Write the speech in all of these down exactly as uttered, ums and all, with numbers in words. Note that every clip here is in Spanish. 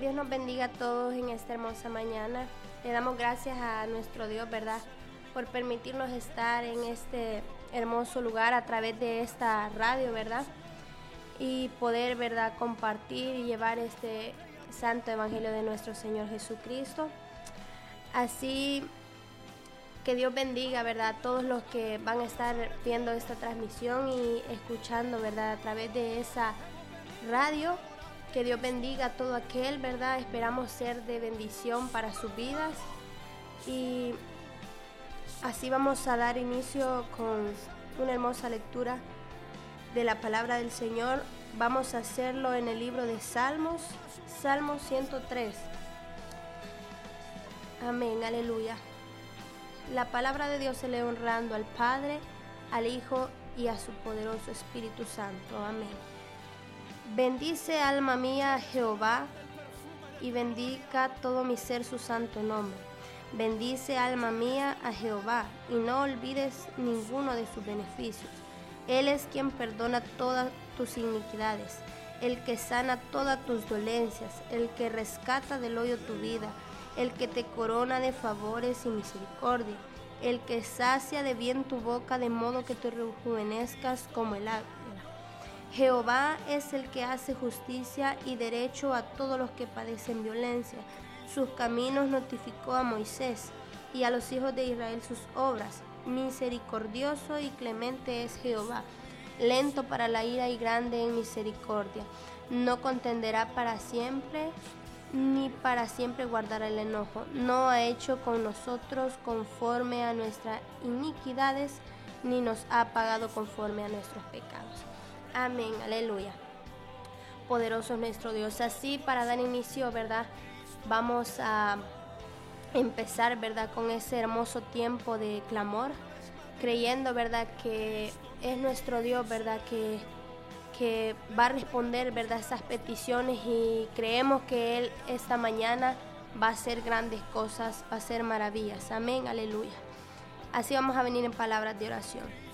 Dios nos bendiga a todos en esta hermosa mañana. Le damos gracias a nuestro Dios, ¿verdad?, por permitirnos estar en este hermoso lugar a través de esta radio, ¿verdad? Y poder, ¿verdad?, compartir y llevar este santo evangelio de nuestro Señor Jesucristo. Así que Dios bendiga, ¿verdad?, a todos los que van a estar viendo esta transmisión y escuchando, ¿verdad?, a través de esa radio. Que Dios bendiga a todo aquel, ¿verdad? Esperamos ser de bendición para sus vidas. Y así vamos a dar inicio con una hermosa lectura de la palabra del Señor. Vamos a hacerlo en el libro de Salmos, Salmo ciento tres. Amén, aleluya. La palabra de Dios se lee honrando al Padre, al Hijo y a su poderoso Espíritu Santo. Amén. Bendice, alma mía, a Jehová, y bendiga todo mi ser su santo nombre. Bendice, alma mía, a Jehová, y no olvides ninguno de sus beneficios. Él es quien perdona todas tus iniquidades, el que sana todas tus dolencias, el que rescata del hoyo tu vida, el que te corona de favores y misericordia, el que sacia de bien tu boca de modo que te rejuvenezcas como el águila. Jehová es el que hace justicia y derecho a todos los que padecen violencia. Sus caminos notificó a Moisés y a los hijos de Israel sus obras. Misericordioso y clemente es Jehová, lento para la ira y grande en misericordia. No contenderá para siempre, ni para siempre guardará el enojo. No ha hecho con nosotros conforme a nuestras iniquidades, ni nos ha pagado conforme a nuestros pecados. Amén, aleluya. Poderoso es nuestro Dios. Así, para dar inicio, ¿verdad?, vamos a empezar, ¿verdad?, con ese hermoso tiempo de clamor, creyendo, ¿verdad?, que es nuestro Dios, ¿verdad?, que, que va a responder, ¿verdad?, esas peticiones, y creemos que Él esta mañana va a hacer grandes cosas, va a hacer maravillas. Amén, aleluya. Así vamos a venir en palabras de oración.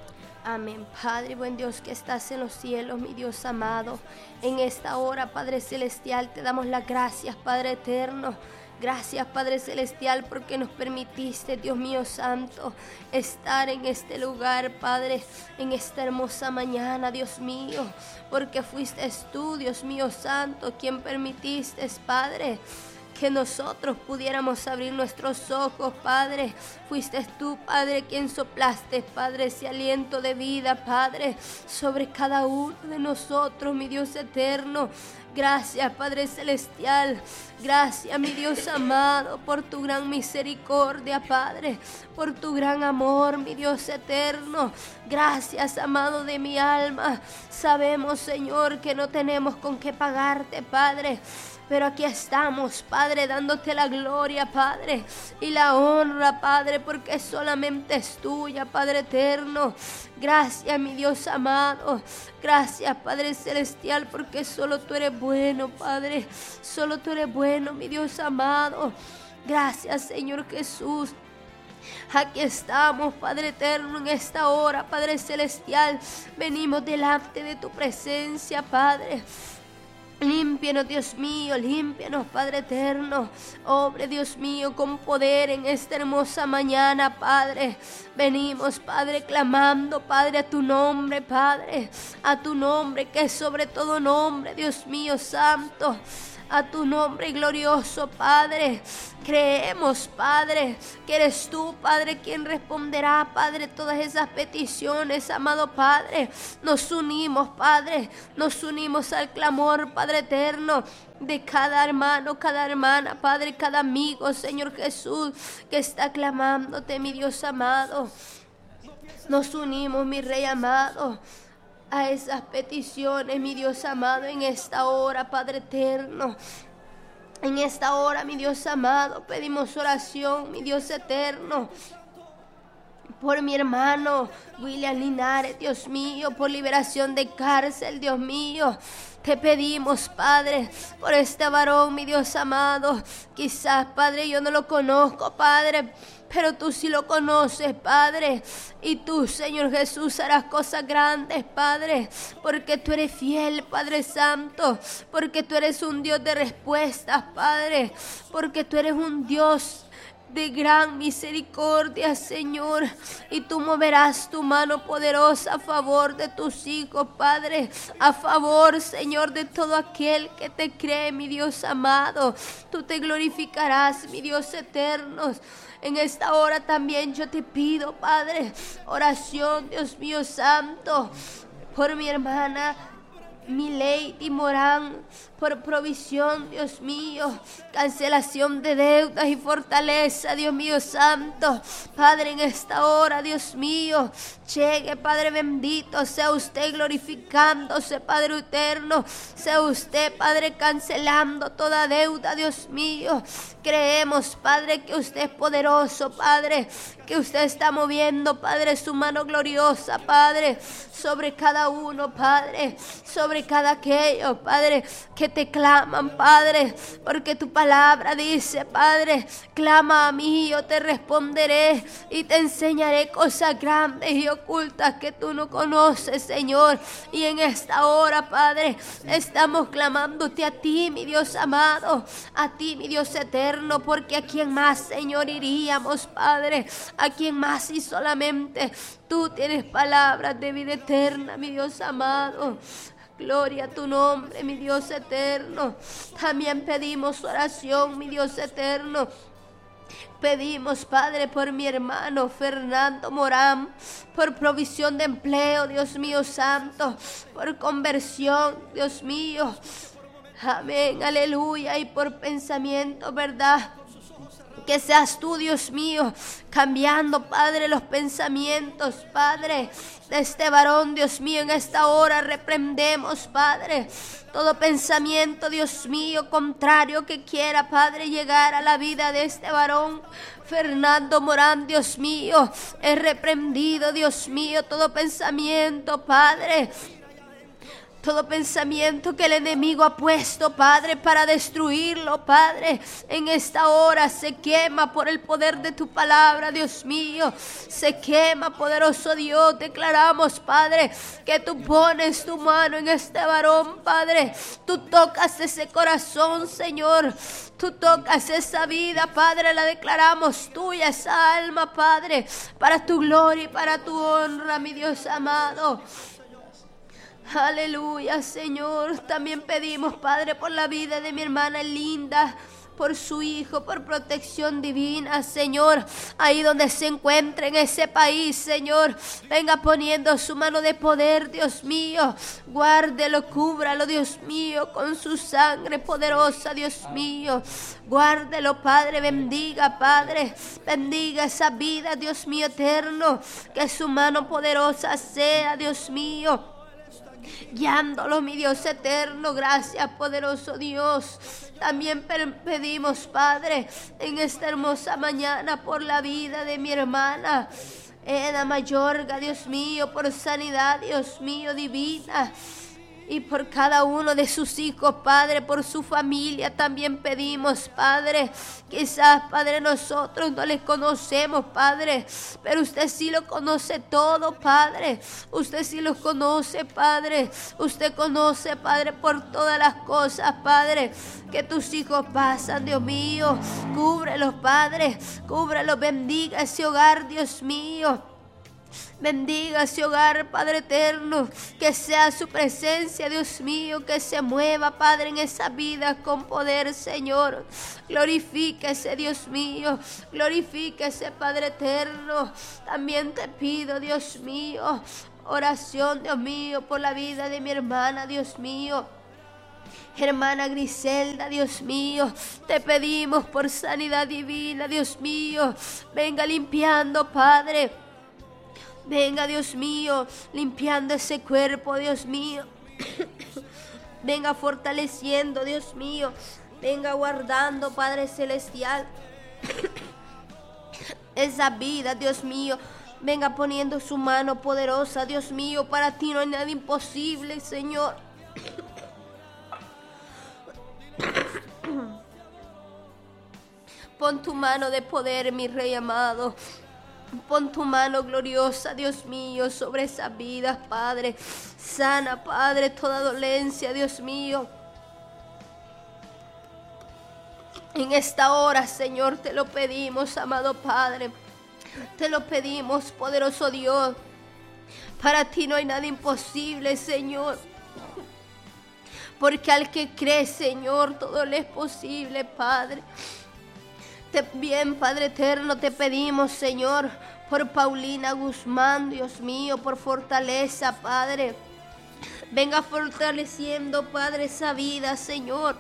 Amén. Padre, buen Dios que estás en los cielos, mi Dios amado, en esta hora, Padre Celestial, te damos las gracias, Padre Eterno. Gracias, Padre Celestial, porque nos permitiste, Dios mío santo, estar en este lugar, Padre, en esta hermosa mañana, Dios mío, porque fuiste tú, Dios mío santo, quien permitiste, Padre, que nosotros pudiéramos abrir nuestros ojos, Padre. Fuiste tú, Padre, quien soplaste, Padre, ese aliento de vida, Padre, sobre cada uno de nosotros, mi Dios eterno. Gracias, Padre Celestial. Gracias, mi Dios amado, por tu gran misericordia, Padre, por tu gran amor, mi Dios eterno. Gracias, amado de mi alma. Sabemos, Señor, que no tenemos con qué pagarte, Padre, pero aquí estamos, Padre, dándote la gloria, Padre, y la honra, Padre, porque solamente es tuya, Padre eterno. Gracias, mi Dios amado. Gracias, Padre Celestial, porque solo tú eres bueno, Padre. Solo tú eres bueno, mi Dios amado. Gracias, Señor Jesús. Aquí estamos, Padre eterno, en esta hora, Padre Celestial. Venimos delante de tu presencia, Padre. Límpianos, Dios mío, límpianos, Padre eterno. Obre, Dios mío, con poder en esta hermosa mañana, Padre. Venimos, Padre, clamando, Padre, a tu nombre, Padre, a tu nombre que es sobre todo nombre, Dios mío santo. A tu nombre glorioso, Padre. Creemos, Padre, que eres tú, Padre, quien responderá, Padre, todas esas peticiones, amado Padre. Nos unimos, Padre, nos unimos al clamor, Padre eterno, de cada hermano, cada hermana, Padre, cada amigo, Señor Jesús, que está clamándote, mi Dios amado. Nos unimos, mi Rey amado, a esas peticiones, mi Dios amado, en esta hora, Padre eterno. En esta hora, mi Dios amado, pedimos oración, mi Dios eterno, por mi hermano William Linares, Dios mío, por liberación de cárcel, Dios mío. Te pedimos, Padre, por este varón, mi Dios amado. Quizás, Padre, yo no lo conozco, Padre, pero tú sí lo conoces, Padre. Y tú, Señor Jesús, harás cosas grandes, Padre, porque tú eres fiel, Padre Santo, porque tú eres un Dios de respuestas, Padre, porque tú eres un Dios de gran misericordia, Señor, y tú moverás tu mano poderosa a favor de tus hijos, Padre, a favor, Señor, de todo aquel que te cree, mi Dios amado. Tú te glorificarás, mi Dios eterno. En esta hora también yo te pido, Padre, oración, Dios mío santo, por mi hermana Milady Morán, por provisión, Dios mío, cancelación de deudas y fortaleza, Dios mío santo. Padre, en esta hora, Dios mío, llegue, Padre bendito, sea usted glorificándose, Padre eterno, sea usted, Padre, cancelando toda deuda, Dios mío. Creemos, Padre, que usted es poderoso, Padre, que usted está moviendo, Padre, su mano gloriosa, Padre, sobre cada uno, Padre, sobre cada aquello, Padre, que te claman, Padre, porque tu palabra dice, Padre, clama a mí, yo te responderé y te enseñaré cosas grandes y ocultas que tú no conoces, Señor. Y en esta hora, Padre, estamos clamándote a ti, mi Dios amado, a ti, mi Dios eterno, porque a quién más, Señor, iríamos, Padre, a quién más y solamente tú tienes palabras de vida eterna, mi Dios amado. Gloria a tu nombre, mi Dios eterno. También pedimos oración, mi Dios eterno. Pedimos, Padre, por mi hermano Fernando Morán, por provisión de empleo, Dios mío santo, por conversión, Dios mío. Amén, aleluya, y por pensamiento, ¿verdad? Que seas tú, Dios mío, cambiando, Padre, los pensamientos, Padre, de este varón, Dios mío. En esta hora reprendemos, Padre, todo pensamiento, Dios mío, contrario que quiera, Padre, llegar a la vida de este varón Fernando Morán, Dios mío. Es reprendido, Dios mío, todo pensamiento, Padre, todo pensamiento que el enemigo ha puesto, Padre, para destruirlo, Padre, en esta hora se quema por el poder de tu palabra, Dios mío. Se quema, poderoso Dios. Declaramos, Padre, que tú pones tu mano en este varón, Padre. Tú tocas ese corazón, Señor. Tú tocas esa vida, Padre. La declaramos tuya, esa alma, Padre, para tu gloria y para tu honra, mi Dios amado. Aleluya, Señor. También pedimos, Padre, por la vida de mi hermana Linda, por su hijo, por protección divina, Señor. Ahí donde se encuentre en ese país, Señor, venga poniendo su mano de poder, Dios mío. Guárdelo, cúbralo, Dios mío, con su sangre poderosa, Dios mío. Guárdelo, Padre, bendiga, Padre, bendiga esa vida, Dios mío eterno. Que su mano poderosa sea, Dios mío, guiándolo, mi Dios eterno. Gracias, poderoso Dios. También pedimos, Padre, en esta hermosa mañana por la vida de mi hermana Eda Mayorga, Dios mío, por sanidad, Dios mío, divina. Y por cada uno de sus hijos, Padre, por su familia también pedimos, Padre. Quizás, Padre, nosotros no les conocemos, Padre, pero usted sí lo conoce todo, Padre. Usted sí los conoce, Padre. Usted conoce, Padre, por todas las cosas, Padre, que tus hijos pasan, Dios mío. Cúbrelos, Padre, cúbrelos, bendiga ese hogar, Dios mío. Bendiga ese hogar, Padre eterno, que sea su presencia, Dios mío, que se mueva, Padre, en esa vida con poder, Señor. Glorifíquese, Dios mío, glorifíquese, Padre eterno. También te pido, Dios mío, oración, Dios mío, por la vida de mi hermana, Dios mío. Hermana Griselda, Dios mío, te pedimos por sanidad divina, Dios mío. Venga limpiando, Padre. Venga, Dios mío, limpiando ese cuerpo, Dios mío. Venga fortaleciendo, Dios mío. Venga guardando, Padre celestial, esa vida, Dios mío. venga poniendo su mano poderosa, Dios mío. Para ti no hay nada imposible, Señor. Pon tu mano de poder, mi Rey amado. Pon tu mano gloriosa, Dios mío, sobre esas vidas, Padre. Sana, Padre, toda dolencia, Dios mío. En esta hora, Señor, te lo pedimos, amado Padre. Te lo pedimos, poderoso Dios. Para ti no hay nada imposible, Señor. Porque al que cree, Señor, todo le es posible, Padre. Bien, Padre eterno, te pedimos, Señor, por Paulina Guzmán, Dios mío, por fortaleza, Padre. Venga fortaleciendo, Padre, esa vida, Señor.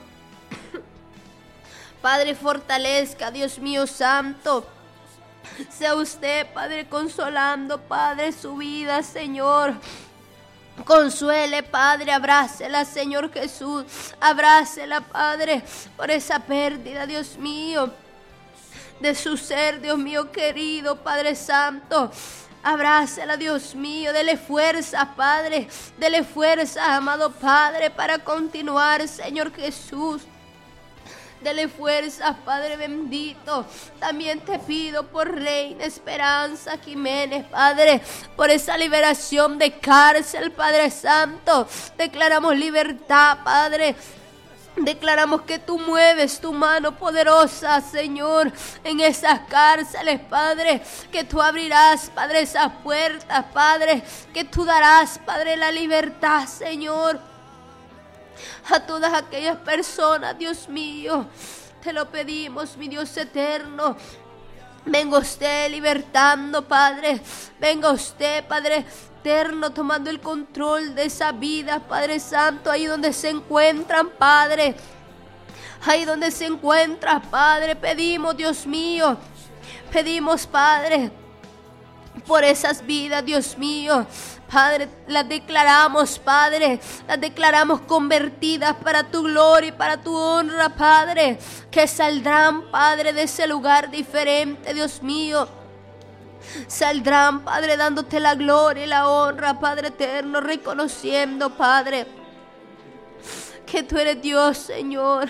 Padre, fortalezca, Dios mío santo. Sea usted, Padre, consolando, Padre, su vida, Señor. Consuele, Padre, abrácela, Señor Jesús. Abrácela, Padre, por esa pérdida, Dios mío, de su ser, Dios mío querido, Padre Santo. Abrácela, Dios mío, dele fuerza, Padre, dele fuerza, amado Padre, para continuar, Señor Jesús. Dele fuerza, Padre bendito. También te pido por Reina Esperanza Jiménez, Padre, por esa liberación de cárcel, Padre Santo. Declaramos libertad, Padre. Declaramos que tú mueves tu mano poderosa, Señor, en esas cárceles, Padre. Que tú abrirás, Padre, esas puertas, Padre. Que tú darás, Padre, la libertad, Señor, a todas aquellas personas, Dios mío. Te lo pedimos, mi Dios eterno. Venga usted libertando, Padre. Venga usted, Padre eterno, tomando el control de esa vida, Padre Santo, ahí donde se encuentran, Padre. Ahí donde se encuentran, Padre. Pedimos, Dios mío. Pedimos, Padre, por esas vidas, Dios mío. Padre, las declaramos, Padre, las declaramos convertidas para tu gloria y para tu honra, Padre, que saldrán, Padre, de ese lugar diferente, Dios mío. Saldrán, Padre, dándote la gloria y la honra, Padre eterno, reconociendo, Padre, que tú eres Dios, Señor.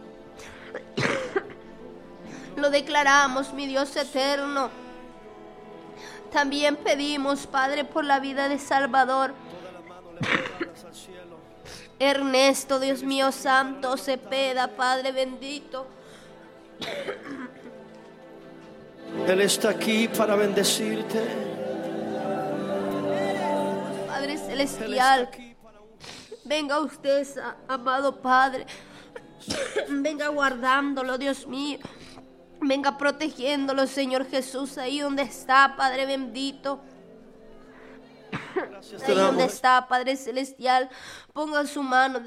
Lo declaramos, mi Dios eterno. También pedimos, Padre, por la vida de Salvador Ernesto, Dios mío santo, Cepeda, Padre bendito. Él está aquí para bendecirte. Padre celestial, venga usted, amado Padre. Venga guardándolo, Dios mío. Venga protegiéndolo, Señor Jesús, ahí donde está, Padre bendito. Ahí donde está, Padre celestial, ponga su mano.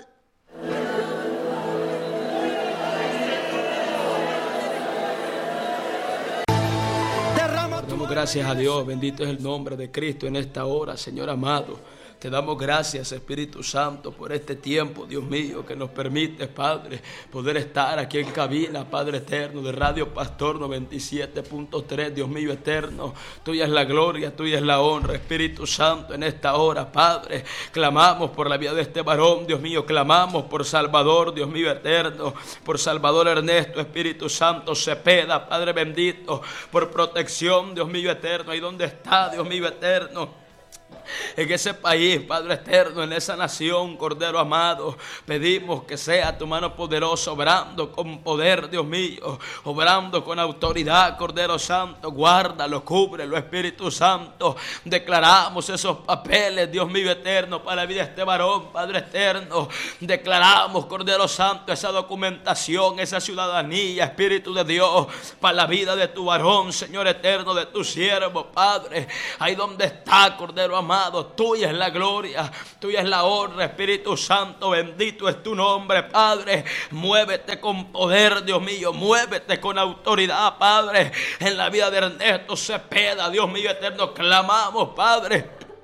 Damos gracias a Dios, bendito es el nombre de Cristo en esta hora, Señor amado. Te damos gracias, Espíritu Santo, por este tiempo, Dios mío, que nos permite, Padre, poder estar aquí en cabina, Padre eterno, de Radio Pastor noventa y siete punto tres, Dios mío eterno. Tuya es la gloria, tuya es la honra, Espíritu Santo, en esta hora, Padre. Clamamos por la vida de este varón, Dios mío, clamamos por Salvador, Dios mío eterno, por Salvador Ernesto, Espíritu Santo, Cepeda, Padre bendito, por protección, Dios mío eterno, ahí donde está, Dios mío eterno. En ese país, Padre eterno, en esa nación, Cordero amado, pedimos que sea tu mano poderosa, obrando con poder, Dios mío, obrando con autoridad, Cordero Santo. Guárdalo, cúbrelo, Espíritu Santo. Declaramos esos papeles, Dios mío eterno, para la vida de este varón, Padre eterno. Declaramos, Cordero Santo, esa documentación, esa ciudadanía, Espíritu de Dios, para la vida de tu varón, Señor eterno, de tu siervo, Padre. Ahí donde está, Cordero amado, tuya es la gloria, tuya es la honra, Espíritu Santo, bendito es tu nombre, Padre. Muévete con poder, Dios mío, muévete con autoridad, Padre, en la vida de Ernesto Cepeda, Dios mío eterno. Clamamos, Padre,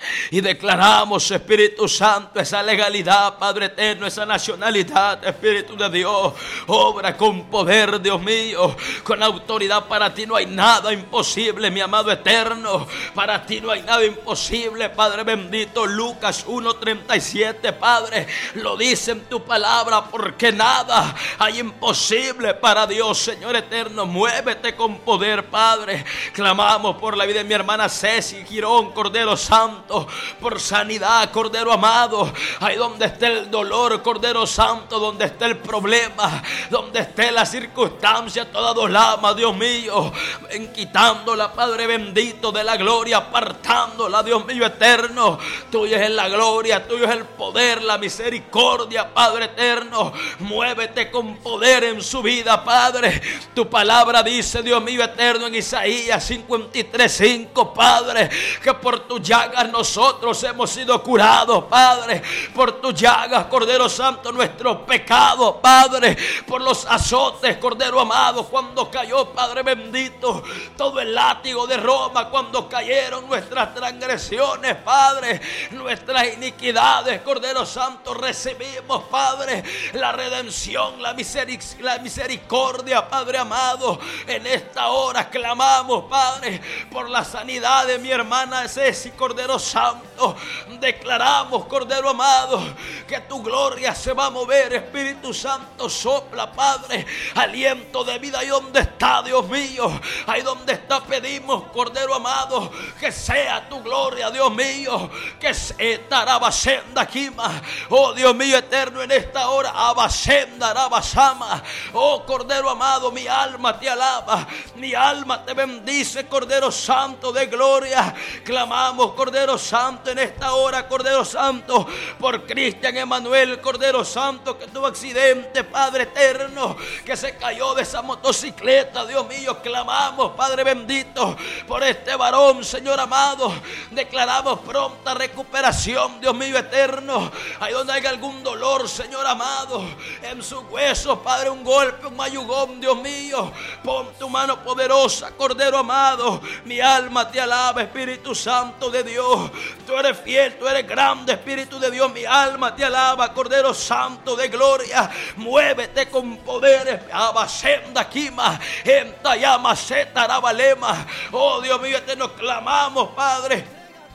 Y declaramos, Espíritu Santo, esa legalidad, Padre eterno, esa nacionalidad, Espíritu de Dios. Obra con poder, Dios mío, con autoridad. Para ti no hay nada imposible, mi amado eterno. Para ti no hay nada imposible, Padre bendito. Lucas uno treinta y siete, Padre, lo dice en tu palabra, porque nada hay imposible para Dios, Señor eterno. Muévete con poder, Padre. Clamamos por la vida de mi hermana Ceci Girón, Cordero Santo, por sanidad, Cordero amado. Ahí donde esté el dolor, Cordero Santo, donde esté el problema, donde esté la circunstancia, toda dolama, Dios mío, ven quitándola, Padre bendito, de la gloria, apartándola, Dios mío eterno. Tuyo es la gloria, tuyo es el poder, la misericordia, Padre eterno. Muévete con poder en su vida, Padre. Tu palabra dice, Dios mío eterno, en Isaías cincuenta y tres cinco, Padre, que por tu llagas nosotros hemos sido curados, Padre. Por tus llagas, Cordero Santo, nuestros pecados, Padre. Por los azotes, Cordero amado, cuando cayó, Padre bendito, todo el látigo de Roma, cuando cayeron nuestras transgresiones, Padre, nuestras iniquidades, Cordero Santo, recibimos, Padre, la redención, la, miseric- la misericordia, Padre amado. En esta hora clamamos, Padre, por la sanidad de mi hermana Ceci, Cordero Santo. Declaramos, Cordero amado, que tu gloria se va a mover. Espíritu Santo, sopla, Padre, aliento de vida. Ahí donde está, Dios mío, ahí donde está, pedimos, Cordero amado, que sea tu gloria, Dios mío, que se tarabasenda aquí más. Oh Dios mío eterno, en esta hora, abasenda, arabasama. Oh Cordero amado, mi alma te alaba, mi alma te bendice, Cordero Santo de gloria. Clamamos, Cordero Santo, en esta hora, Cordero Santo, por Cristian Emanuel, Cordero Santo, que tuvo accidente, Padre eterno, que se cayó de esa motocicleta, Dios mío. Clamamos, Padre bendito, por este varón, Señor amado. Declaramos pronta recuperación, Dios mío eterno. Ahí donde haya algún dolor, Señor amado, en sus huesos, Padre, un golpe, un mayugón, Dios mío, pon tu mano poderosa, Cordero amado. Mi alma te alaba, Espíritu Santo de Dios. Tú eres fiel, tú eres grande, Espíritu de Dios. Mi alma te alaba, Cordero Santo de gloria. Muévete con poder. Abasenda Kima, Entayama Setarabalema. Oh Dios mío, te nos clamamos, Padre,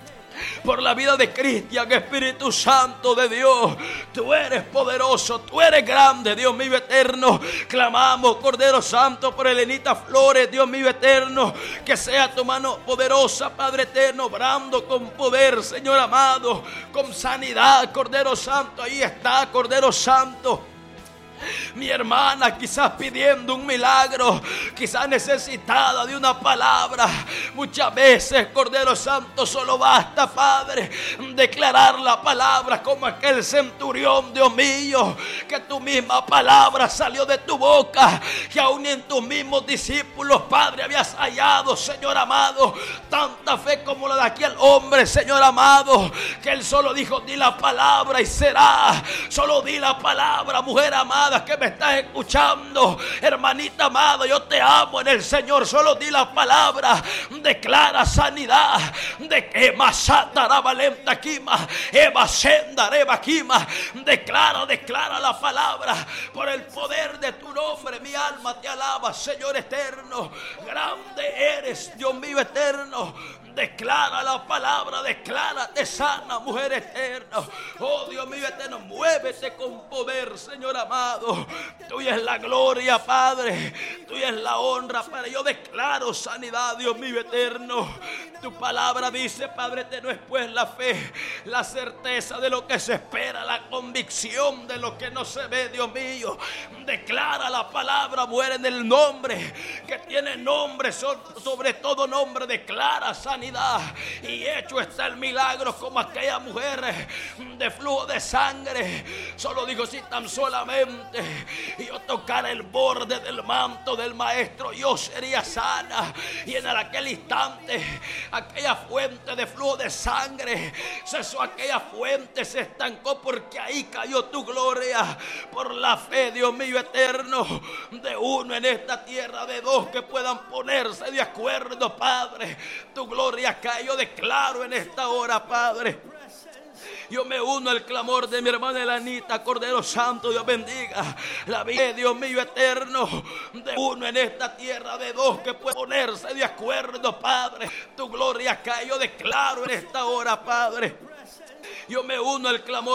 por la vida de Cristian, Espíritu Santo de Dios. Tú eres poderoso, tú eres grande, Dios mío eterno. Clamamos, Cordero Santo, por Elenita Flores, Dios mío eterno. Que sea tu mano poderosa, Padre eterno, obrando con poder, Señor amado, con sanidad, Cordero Santo. Ahí está, Cordero Santo. Mi hermana quizás pidiendo un milagro, quizás necesitada de una palabra. Muchas veces, Cordero Santo, solo basta, Padre, declarar la palabra como aquel centurión, Dios mío, que tu misma palabra salió de tu boca, que aún en tus mismos discípulos, Padre, habías hallado, Señor amado, tanta fe como la de aquel hombre, Señor amado, que él solo dijo: di la palabra y será. Solo di la palabra, mujer amada, que me estás escuchando, hermanita amada, yo te amo en el Señor. Solo di la palabra, declara sanidad, de que masata valenta kima, eva senda reba kima. Declara, declara la palabra por el poder de tu nombre. Mi alma te alaba, Señor eterno. Grande eres, Dios mío eterno. Declara la palabra, declárate sana, mujer eterna. Oh Dios mío eterno, muévete con poder, Señor amado. Tuya es la gloria, Padre. Tuya es la honra, Padre. Yo declaro sanidad, Dios mío eterno. Tu palabra dice, Padre eterno, es pues la fe, la certeza de lo que se espera, la convicción de lo que no se ve, Dios mío. Declara la palabra, muere en el nombre que tiene nombre sobre todo nombre. Declara sanidad. Y hecho está el milagro, como aquella mujer de flujo de sangre. Solo dijo: si tan solamente yo tocara el borde del manto del maestro, yo sería sana. Y en aquel instante aquella fuente de flujo de sangre, cesó aquella fuente, se estancó porque ahí cayó tu gloria. Por la fe, Dios mío eterno, de uno en esta tierra, de dos que puedan ponerse de acuerdo, Padre, tu gloria cayó. Declaro en esta hora, Padre, yo me uno al clamor de mi hermana Elanita. Cordero Santo, Dios bendiga la vida, Dios mío eterno, de uno en esta tierra, de dos que pueden ponerse de acuerdo, Padre, tu gloria cayó. Declaro en esta hora, Padre, yo me uno al clamor